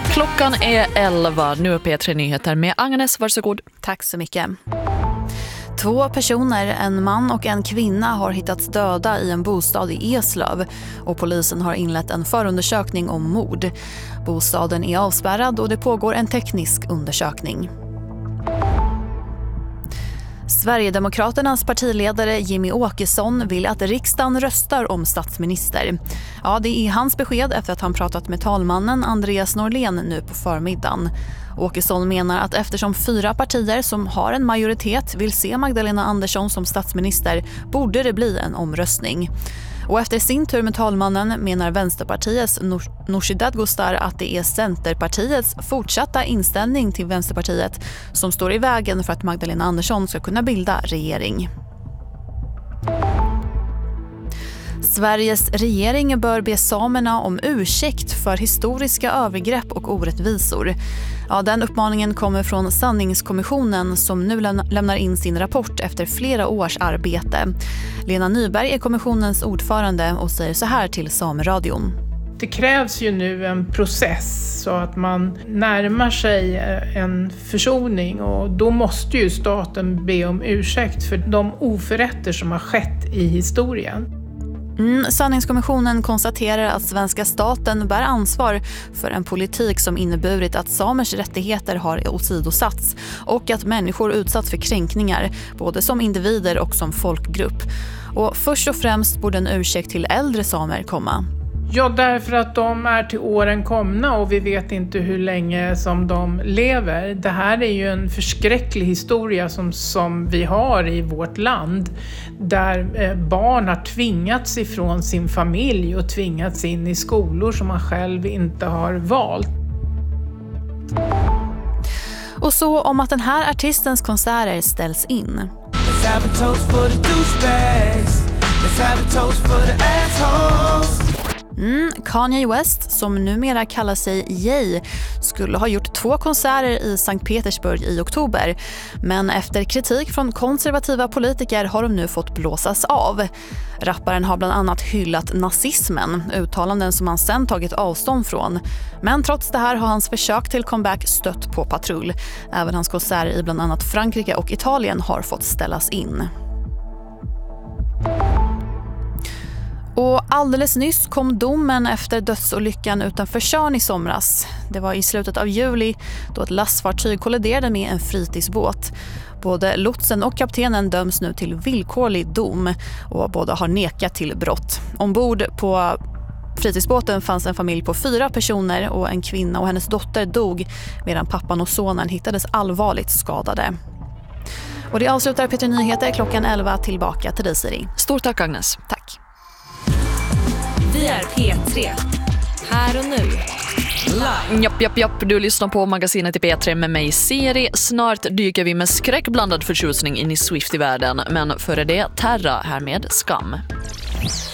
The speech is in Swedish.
Klockan är 11. Nu är P3 Nyheter med Agnes. Varsågod. Tack så mycket. 2 personer, en man och en kvinna, har hittats döda i en bostad i Eslöv och polisen har inlett en förundersökning om mord. Bostaden är avspärrad och det pågår en teknisk undersökning. Sverigedemokraternas partiledare Jimmy Åkesson vill att riksdagen röstar om statsminister. Ja, det är hans besked efter att han pratat med talmannen Andreas Norlén nu på förmiddagen. Åkesson menar att eftersom 4 partier som har en majoritet vill se Magdalena Andersson som statsminister borde det bli en omröstning. Och efter sin tur med talmannen menar Vänsterpartiets Nooshi Dadgostar att det är Centerpartiets fortsatta inställning till Vänsterpartiet som står i vägen för att Magdalena Andersson ska kunna bilda regering. Sveriges regering bör be samerna om ursäkt för historiska övergrepp och orättvisor. Ja, den uppmaningen kommer från Sanningskommissionen som nu lämnar in sin rapport efter flera års arbete. Lena Nyberg är kommissionens ordförande och säger så här till Sameradion. Det krävs ju nu en process så att man närmar sig en försoning, och då måste ju staten be om ursäkt för de oförrätter som har skett i historien. Sanningskommissionen konstaterar att svenska staten bär ansvar för en politik som inneburit att samers rättigheter har åsidosatts och att människor utsatts för kränkningar, både som individer och som folkgrupp. Och först och främst borde en ursäkt till äldre samer komma. Ja, därför att de är till åren komna och vi vet inte hur länge som de lever. Det här är ju en förskräcklig historia som vi har i vårt land. Där barn har tvingats ifrån sin familj och tvingats in i skolor som man själv inte har valt. Och så om att den här artistens konserter ställs in. Kanye West, som numera kallar sig Ye, skulle ha gjort 2 konserter i Sankt Petersburg i oktober. Men efter kritik från konservativa politiker har de nu fått blåsas av. Rapparen har bland annat hyllat nazismen, uttalanden som han sen tagit avstånd från. Men trots det här har hans försök till comeback stött på patrull. Även hans konserter i bland annat Frankrike och Italien har fått ställas in. Och alldeles nyss kom domen efter dödsolyckan utanför Tjörn i somras. Det var i slutet av juli då ett lastfartyg kolliderade med en fritidsbåt. Både lotsen och kaptenen döms nu till villkorlig dom och båda har nekat till brott. Ombord på fritidsbåten fanns en familj på 4 personer och en kvinna och hennes dotter dog medan pappan och sonen hittades allvarligt skadade. Och det avslutar P3 Nyheter klockan 11. Tillbaka till dig, Siri. Stort tack, Agnes. Tack. Vi är P3. Här och nu. Japp. Du lyssnar på magasinet i P3 med mig, Siri. Snart dyker vi med skräckblandad förtjusning in i Swift i världen. Men före det, Terra här med Skam.